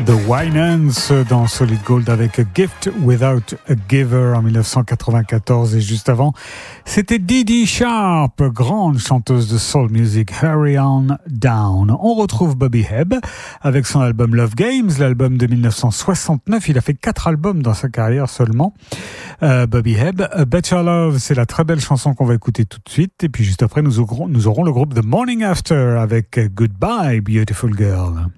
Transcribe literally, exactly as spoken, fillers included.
The Winans dans Solid Gold avec A Gift Without a Giver en dix-neuf cent quatre-vingt-quatorze, et juste avant c'était Dee Dee Sharp, grande chanteuse de soul music. Hurry On Down. On retrouve Bobby Hebb avec son album Love Games, l'album de dix-neuf cent soixante-neuf. Il a fait quatre albums dans sa carrière seulement. Euh, Bobby Hebb, A Better Love, c'est la très belle chanson qu'on va écouter tout de suite, et puis juste après nous aurons, nous aurons le groupe The Morning After avec Goodbye Beautiful Girl.